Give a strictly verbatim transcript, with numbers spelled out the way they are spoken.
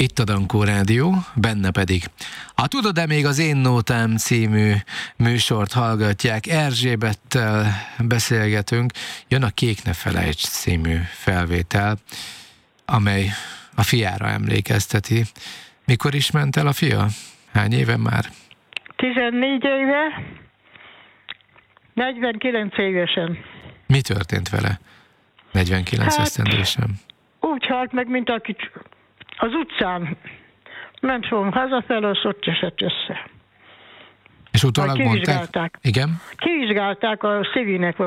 Itt a Dankó Rádió, benne pedig. Ha tudod, de még az Én Nótám című műsort hallgatják, Erzsébettel beszélgetünk, jön a Kék ne felejts című felvétel, amely a fiára emlékezteti. Mikor is ment el a fia? Hány éve már? tizennégy éve, negyvenkilenc évesen. Mi történt vele? negyvenkilenc Hát, esztendősen. Úgy halt meg, mint aki az utcán ment volna hazafelé, az ott esett össze. És utólag mondták? Kivizsgálták. Igen? Kivizsgálták, a szívének